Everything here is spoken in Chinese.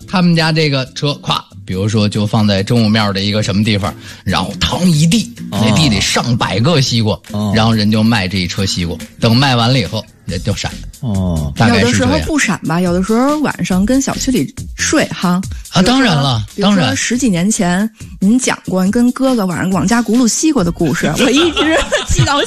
他们家这个车咵，比如说就放在钟母庙的一个什么地方，然后糖一地，那地里上百个西瓜，然后人就卖这一车西瓜，等卖完了以后人就闪了。大概是这样。 有的时候不闪吧，有的时候晚上跟小区里睡哈。 当然了，当然。 10几年前您讲过跟哥哥晚上往家轱辘西瓜的故事，我一直记到